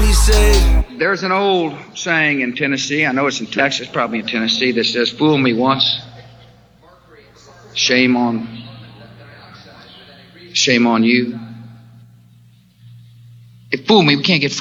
be saved. There's an old saying in Tennessee, I know it's in Texas, probably in Tennessee, that says, fool me once, shame on you. If fool me, we can't get